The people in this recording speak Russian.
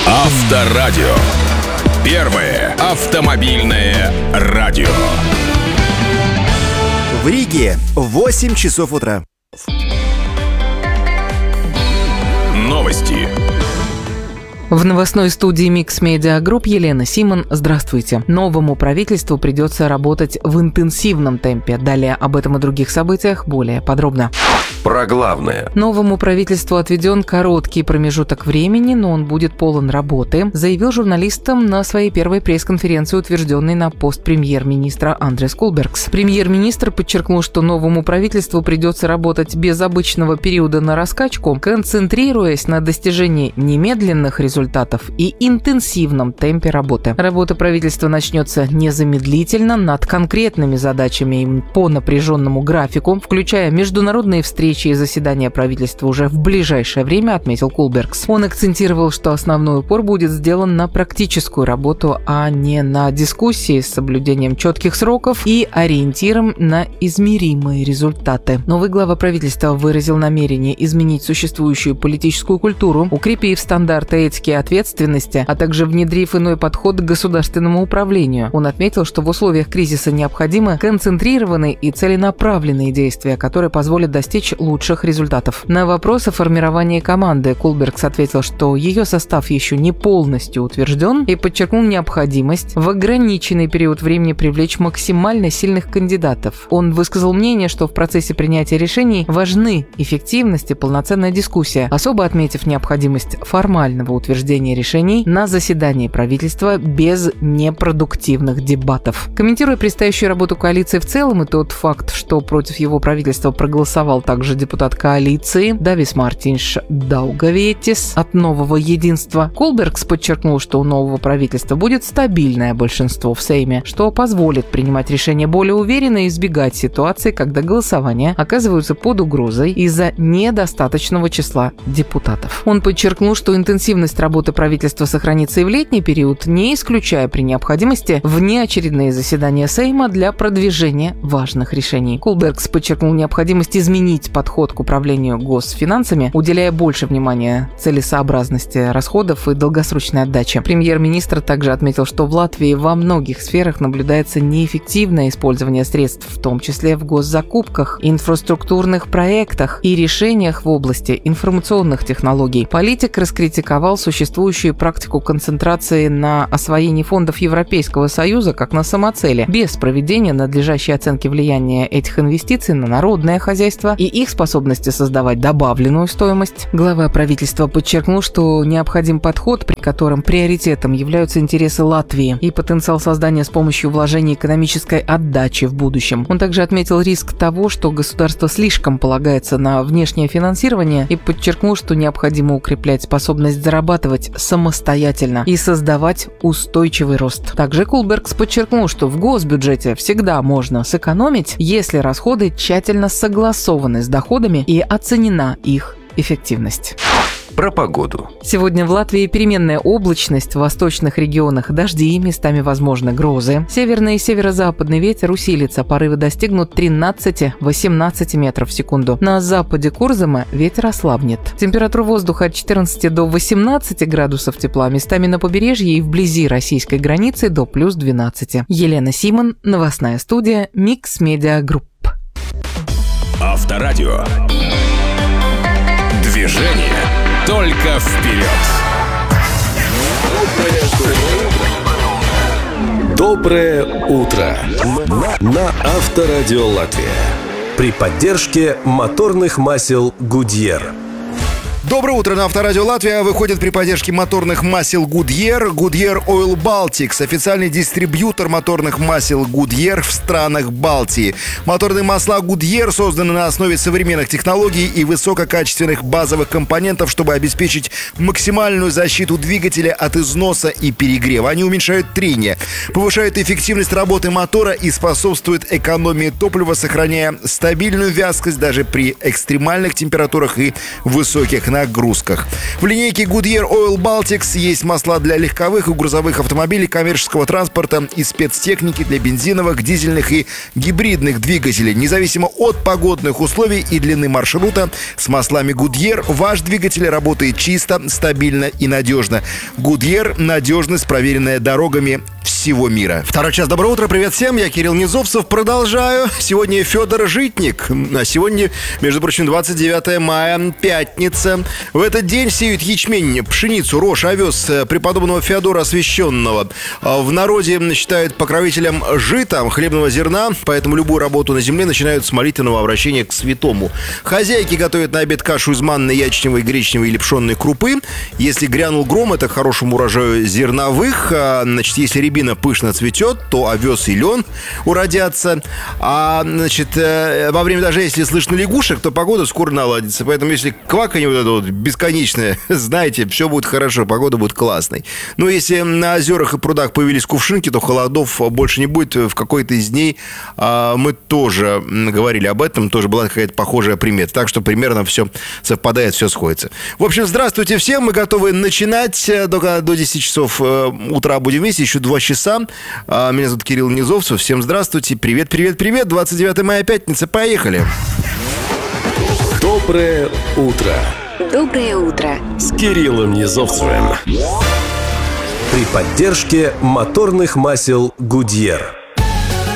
Авторадио. Первое автомобильное радио. В Риге 8 часов утра. Новости. В новостной студии Mix Media Group Елена Симон. Здравствуйте. Новому правительству придется работать в интенсивном темпе. Далее об этом и других событиях более подробно. Про главное. Новому правительству отведен короткий промежуток времени, но он будет полон работы, заявил журналистам на своей первой пресс-конференции утвержденный на пост премьер-министра Андрес Кулбергс. Премьер-министр подчеркнул, что новому правительству придется работать без обычного периода на раскачку, концентрируясь на достижении немедленных результатов и интенсивном темпе работы. Работа правительства начнется незамедлительно над конкретными задачами по напряженному графику, включая международные встречи и заседания правительства уже в ближайшее время, отметил Кулбергс. Он акцентировал, что основной упор будет сделан на практическую работу, а не на дискуссии с соблюдением четких сроков и ориентиром на измеримые результаты. Новый глава правительства выразил намерение изменить существующую политическую культуру, укрепив стандарты этики и ответственности, а также внедрив иной подход к государственному управлению. Он отметил, что в условиях кризиса необходимы концентрированные и целенаправленные действия, которые позволят достичь лучших результатов. На вопрос о формировании команды Кулбергс ответил, что ее состав еще не полностью утвержден, и подчеркнул необходимость в ограниченный период времени привлечь максимально сильных кандидатов. Он высказал мнение, что в процессе принятия решений важны эффективность и полноценная дискуссия, особо отметив необходимость формального утверждения решений на заседании правительства без непродуктивных дебатов. Комментируя предстоящую работу коалиции в целом и тот факт, что против его правительства проголосовал также депутат коалиции Давис Мартинш Даугавиетис от Нового единства, Кулбергс подчеркнул, что у нового правительства будет стабильное большинство в Сейме, что позволит принимать решения более уверенно и избегать ситуации, когда голосования оказываются под угрозой из-за недостаточного числа депутатов. Он подчеркнул, что интенсивность работы правительства сохранится и в летний период, не исключая при необходимости внеочередные заседания Сейма для продвижения важных решений. Кулбергс подчеркнул необходимость изменить подход к управлению госфинансами, уделяя больше внимания целесообразности расходов и долгосрочной отдаче. Премьер-министр также отметил, что в Латвии во многих сферах наблюдается неэффективное использование средств, в том числе в госзакупках, инфраструктурных проектах и решениях в области информационных технологий. Политик раскритиковал существующую практику концентрации на освоении фондов Европейского Союза как на самоцели, без проведения надлежащей оценки влияния этих инвестиций на народное хозяйство и их способности создавать добавленную стоимость. Глава правительства подчеркнул, что необходим подход, при котором приоритетом являются интересы Латвии и потенциал создания с помощью вложений экономической отдачи в будущем. Он также отметил риск того, что государство слишком полагается на внешнее финансирование, и подчеркнул, что необходимо укреплять способность зарабатывать самостоятельно и создавать устойчивый рост. Также Кулбергс подчеркнул, что в госбюджете всегда можно сэкономить, если расходы тщательно согласованы с доходами и оценена их эффективность. Про погоду. Сегодня в Латвии переменная облачность, в восточных регионах дожди, местами возможны грозы. Северный и северо-западный ветер усилится, порывы достигнут 13-18 метров в секунду. На западе Курзама ветер ослабнет. Температура воздуха от 14 до 18 градусов тепла, местами на побережье и вблизи российской границы до плюс 12. Елена Симон, новостная студия Mix Media Group. Авторадио. Движение только вперед. Доброе утро на Авторадио Латвия при поддержке моторных масел Goodyear. Доброе утро на Авторадио Латвия. Выходит при поддержке моторных масел Goodyear Oil Baltics, официальный дистрибьютор моторных масел Goodyear в странах Балтии. Моторные масла Goodyear созданы на основе современных технологий и высококачественных базовых компонентов, чтобы обеспечить максимальную защиту двигателя от износа и перегрева. Они уменьшают трение, повышают эффективность работы мотора и способствуют экономии топлива, сохраняя стабильную вязкость даже при экстремальных температурах и высоких нагрузках. В линейке Goodyear Oil Baltics есть масла для легковых и грузовых автомобилей, коммерческого транспорта и спецтехники для бензиновых, дизельных и гибридных двигателей. Независимо от погодных условий и длины маршрута, с маслами Goodyear ваш двигатель работает чисто, стабильно и надежно. Goodyear — надежность, проверенная дорогами всего мира. Второй час. Доброе утро, привет всем, я Кирилл Низовцев, продолжаю. Сегодня Федор Житник, а сегодня, между прочим, 29 мая, пятница. В этот день сеют ячмень, пшеницу, рожь, овес преподобного Феодора Освященного. В народе считают покровителем жита, хлебного зерна, поэтому любую работу на земле начинают с молитвенного обращения к святому. Хозяйки готовят на обед кашу из манной, ячневой, гречневой или пшенной крупы. Если грянул гром, это к хорошему урожаю зерновых. Значит, если рябина пышно цветет, то овес и лен уродятся. Во время дождя, если слышно лягушек, то погода скоро наладится. Поэтому, если кваканье вот это вот бесконечное, знаете, все будет хорошо, погода будет классной. Но если на озерах и прудах появились кувшинки, то холодов больше не будет. В какой-то из дней мы тоже говорили об этом, тоже была какая-то похожая примета. Так что примерно все совпадает, все сходится. В общем, здравствуйте всем, мы готовы начинать. До 10 часов утра будем вместе, еще 2 часа. Меня зовут Кирилл Низовцев. Всем здравствуйте, привет, привет, привет. 29 мая, пятница, поехали. Доброе утро. Доброе утро. С Кириллом Низовцевым. При поддержке моторных масел Goodyear.